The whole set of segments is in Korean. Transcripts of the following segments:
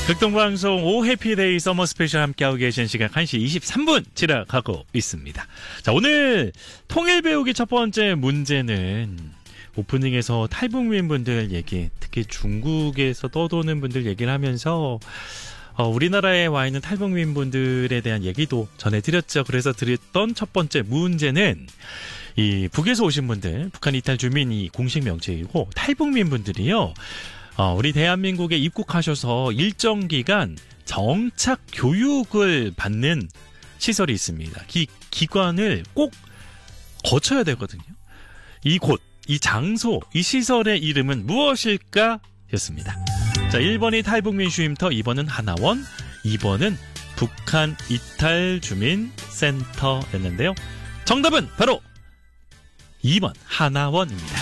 극동방송 오 해피데이 서머 스페셜 함께하고 계신 시각 1시 23분 지나가고 있습니다. 자, 오늘 통일 배우기 첫 번째 문제는 오프닝에서 탈북민 분들 얘기, 특히 중국에서 떠도는 분들 얘기를 하면서 우리나라에 와 있는 탈북민 분들에 대한 얘기도 전해드렸죠. 그래서 드렸던 첫 번째 문제는 이 북에서 오신 분들, 북한 이탈 주민이 공식 명칭이고 탈북민 분들이요. 우리 대한민국에 입국하셔서 일정 기간 정착 교육을 받는 시설이 있습니다. 기관을 꼭 거쳐야 되거든요. 이곳, 이 장소, 이 시설의 이름은 무엇일까? 였습니다. 자, 1번이 탈북민 쉼터, 2번은 하나원, 2번은 북한 이탈 주민 센터였는데요. 정답은 바로 2번 하나원입니다.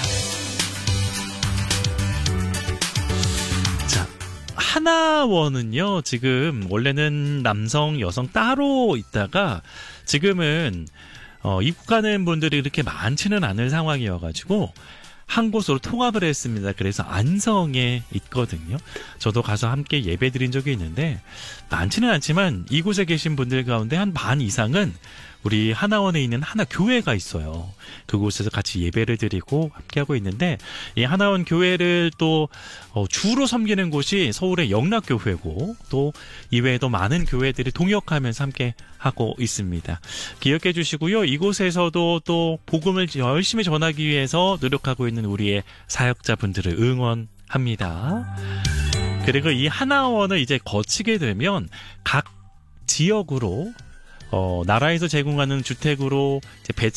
하나원은요, 지금 원래는 남성, 여성 따로 있다가 지금은 입국하는 분들이 그렇게 많지는 않은 상황이어가지고 한 곳으로 통합을 했습니다. 그래서 안성에 있거든요. 저도 가서 함께 예배 드린 적이 있는데 많지는 않지만 이곳에 계신 분들 가운데 한 반 이상은 우리 하나원에 있는 하나 교회가 있어요. 그곳에서 같이 예배를 드리고 함께하고 있는데 이 하나원 교회를 또 주로 섬기는 곳이 서울의 영락교회고 또 이외에도 많은 교회들이 동역하면서 함께하고 있습니다. 기억해 주시고요. 이곳에서도 또 복음을 열심히 전하기 위해서 노력하고 있는 우리의 사역자분들을 응원합니다. 그리고 이 하나원을 이제 거치게 되면 각 지역으로 나라에서 제공하는 주택으로 이제 배치